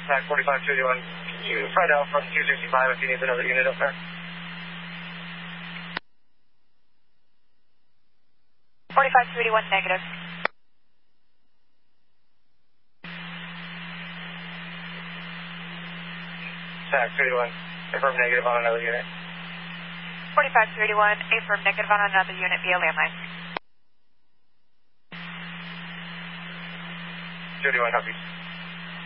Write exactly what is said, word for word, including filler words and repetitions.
Tac forty-five two eighty-one, you Fred out from two sixty-five if you need another unit up there. forty-five two eighty-one, negative. Tac two eighty-one, affirm negative on another unit. forty-five two eighty-one, affirm negative on another unit via landline. two eighty-one, copy.